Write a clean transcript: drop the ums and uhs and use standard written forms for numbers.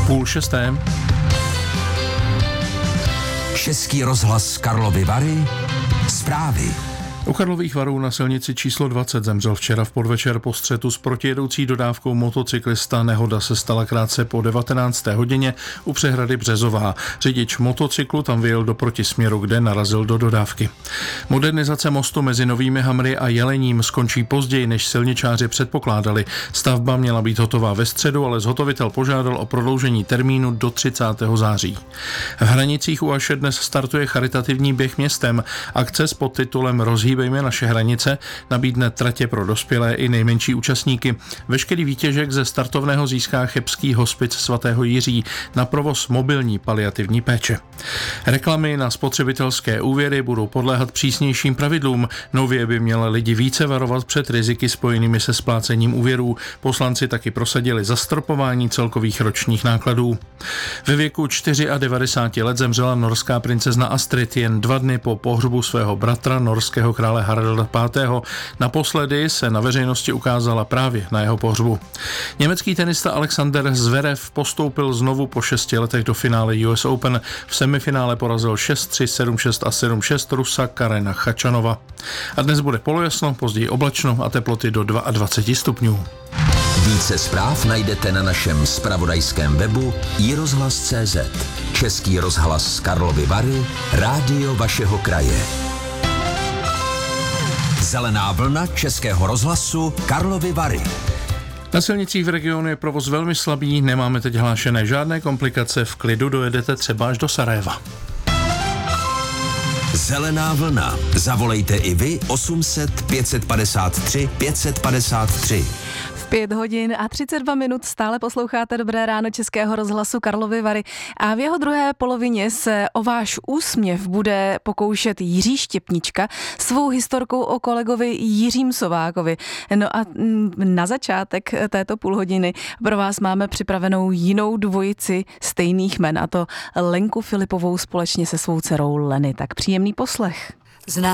5:30. Český rozhlas Karlovy Vary. Zprávy. U Karlových Varů na silnici číslo 20 zemřel včera v podvečer po střetu s protijedoucí dodávkou motocyklista. Nehoda se stala krátce po 19. hodině u přehrady Březová. Řidič motocyklu tam vyjel do protisměru, kde narazil do dodávky. Modernizace mostu mezi Novými Hamry a Jelením skončí později, než silničáři předpokládali. Stavba měla být hotová ve středu, ale zhotovitel požádal o prodloužení termínu do 30. září. V Hranicích u Aše dnes startuje charitativní běh městem. Akce s podtitulem Rozhýbejme naše hranice nabídne tratě pro dospělé i nejmenší účastníky. Veškerý výtěžek ze startovného získá chebský hospic svatého Jiří na provoz mobilní paliativní péče. Reklamy na spotřebitelské úvěry budou podléhat přísnějším pravidlům. Nově by měly lidi více varovat před riziky spojenými se splácením úvěrů. Poslanci taky prosadili zastropování celkových ročních nákladů. Ve věku 94 let zemřela norská princezna Astrid jen 2 dny po pohřbu svého bratra, norského krále Haralda V. Naposledy se na veřejnosti ukázala právě na jeho pohřbu. Německý tenista Alexander Zverev postoupil znovu po 6 letech do finále US Open. V semifinále porazil 6-3, 7-6 a 7-6 Rusa Karena Khachanova. A dnes bude polojasno, později oblačno a teploty do 22 stupňů. Více zpráv najdete na našem zpravodajském webu iRozhlas.cz. Český rozhlas Karlovy Vary, rádio vašeho kraje. Zelená vlna Českého rozhlasu Karlovy Vary. Na silnicích v regionu je provoz velmi slabý, nemáme teď hlášené žádné komplikace, v klidu dojedete třeba až do Sarajeva. Zelená vlna. Zavolejte i vy 800 553 553. 5:32 stále posloucháte Dobré ráno Českého rozhlasu Karlovy Vary a v jeho druhé polovině se o váš úsměv bude pokoušet Jiří Štěpnička svou historkou o kolegovi Jiřím Sovákovi. No a na začátek této půlhodiny pro vás máme připravenou jinou dvojici stejných jmen, a to Lenku Filipovou společně se svou dcerou Leny. Tak příjemný poslech.